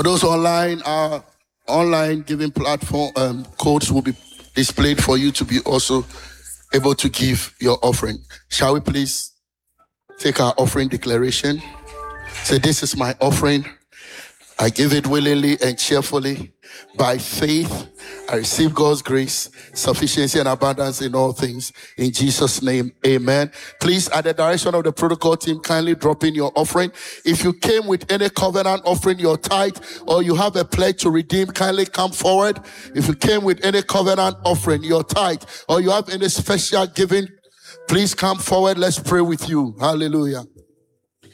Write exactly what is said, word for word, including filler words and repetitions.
those online, our online giving platform um, codes will be displayed for you to be also able to give your offering. Shall we please take our offering declaration? Say, this is my offering. I give it willingly and cheerfully. By faith, I receive God's grace, sufficiency and abundance in all things. In Jesus' name, amen. Please, at the direction of the protocol team, kindly drop in your offering. If you came with any covenant offering, your tithe, or you have a pledge to redeem, kindly come forward. If you came with any covenant offering, your tithe, or you have any special giving, please come forward. Let's pray with you. Hallelujah.